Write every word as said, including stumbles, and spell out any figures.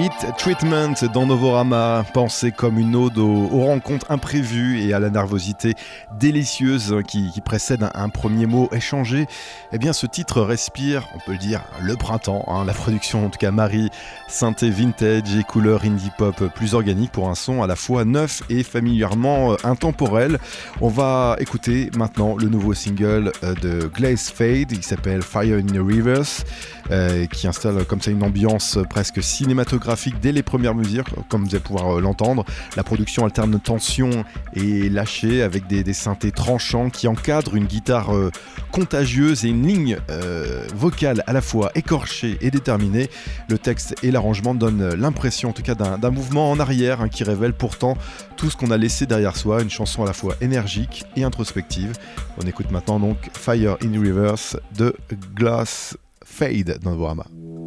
Heat Treatment dans Novorama, pensé comme une ode aux, aux rencontres imprévues et à la nervosité délicieuse qui, qui précède un, un premier mot échangé. Eh bien, ce titre respire, on peut le dire, le printemps. Hein, la production, en tout cas, marie synthé vintage et couleur indie pop plus organique pour un son à la fois neuf et familièrement intemporel. On va écouter maintenant le nouveau single de Glaze Fade, qui s'appelle Fire in the Rivers, euh, qui installe comme ça une ambiance presque cinématographique dès les premières mesures, comme vous allez pouvoir l'entendre. La production alterne tension et lâcher avec des, des synthés tranchants qui encadrent une guitare euh, contagieuse et une ligne euh, vocale à la fois écorchée et déterminée. Le texte et l'arrangement donnent l'impression en tout cas d'un, d'un mouvement en arrière hein, qui révèle pourtant tout ce qu'on a laissé derrière soi, une chanson à la fois énergique et introspective. On écoute maintenant donc Fire in Reverse de Glaze Fade dans Novorama.